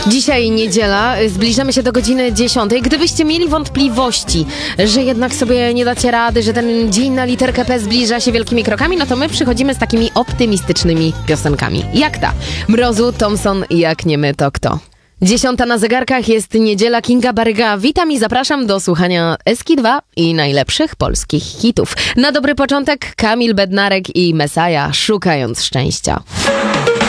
Dzisiaj niedziela, zbliżamy się do godziny 10. Gdybyście mieli wątpliwości, że jednak sobie nie dacie rady, że ten dzień na literkę P zbliża się wielkimi krokami, no to my przychodzimy z takimi optymistycznymi piosenkami. Jak ta? Mrozu, Thompson, jak nie my, to kto? 10 na zegarkach, jest niedziela, Kinga Baryga. Witam i zapraszam do słuchania Eski 2 i najlepszych polskich hitów. Na dobry początek Kamil Bednarek i Messiah, Szukając Szczęścia.